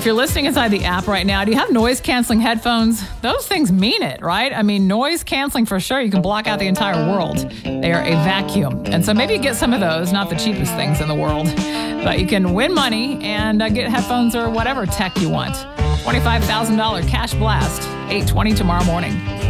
If you're listening inside the app right now, do you have noise-canceling headphones? Those things mean it, right? I mean, noise-canceling for sure. You can block out the entire world. They are a vacuum. And so maybe you get some of those, not the cheapest things in the world. But you can win money and get headphones or whatever tech you want. $25,000 cash blast, 8:20 tomorrow morning.